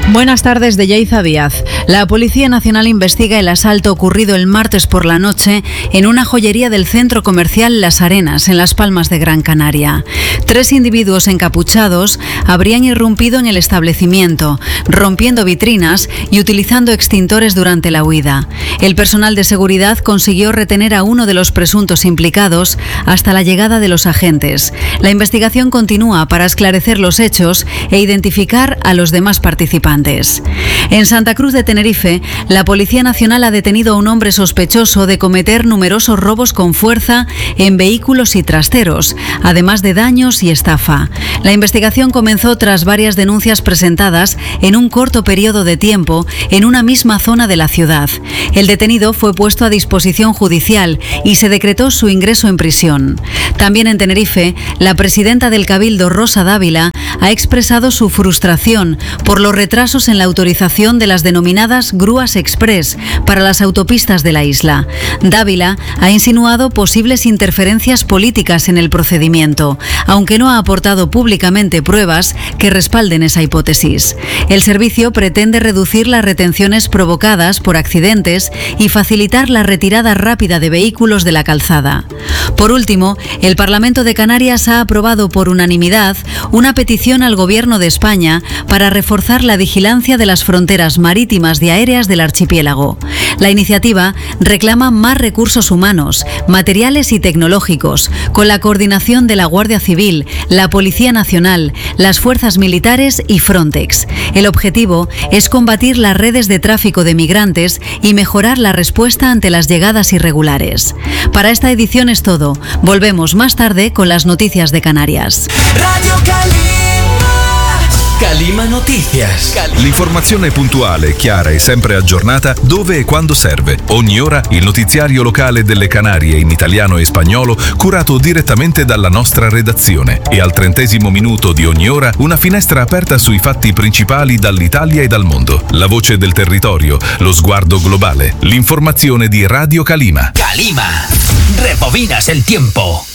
Buenas tardes, de Yaiza Díaz. La Policía Nacional investiga el asalto ocurrido el martes por la noche en una joyería del centro comercial Las Arenas, en Las Palmas de Gran Canaria. 3 individuos encapuchados habrían irrumpido en el establecimiento, rompiendo vitrinas y utilizando extintores durante la huida. El personal de seguridad consiguió retener a uno de los presuntos implicados hasta la llegada de los agentes. La investigación continúa para esclarecer los hechos e identificar a los demás participantes. En Santa Cruz de Tenerife, la Policía Nacional ha detenido a un hombre sospechoso de cometer numerosos robos con fuerza en vehículos y trasteros, además de daños y estafa. La investigación comenzó tras varias denuncias presentadas en un corto periodo de tiempo en una misma zona de la ciudad. El detenido fue puesto a disposición judicial y se decretó su ingreso en prisión. También en Tenerife, la presidenta del Cabildo, Rosa Dávila, ha expresado su frustración por los retrasos en la autorización de las denominadas grúas express para las autopistas de la isla. Dávila ha insinuado posibles interferencias políticas en el procedimiento, aunque no ha aportado públicamente pruebas que respalden esa hipótesis. El servicio pretende reducir las retenciones provocadas por accidentes y facilitar la retirada rápida de vehículos de la calzada. Por último, el Parlamento de Canarias ha aprobado por unanimidad una petición al Gobierno de España para reforzar la vigilancia de las fronteras marítimas y aéreas del archipiélago. La iniciativa reclama más recursos humanos, materiales y tecnológicos, con la coordinación de la Guardia Civil, la Policía Nacional, las fuerzas militares y Frontex. El objetivo es combatir las redes de tráfico de migrantes y mejorar la respuesta ante las llegadas irregulares. Para esta edición es todo. Volvemos más tarde con las noticias de Canarias. Radio Calima Noticias. L'informazione puntuale, chiara e sempre aggiornata dove e quando serve. Ogni ora il notiziario locale delle Canarie in italiano e spagnolo curato direttamente dalla nostra redazione. E al 30° minuto di ogni ora una finestra aperta sui fatti principali dall'Italia e dal mondo. La voce del territorio, lo sguardo globale. L'informazione di Radio Calima. Calima. Rebobinas el tiempo.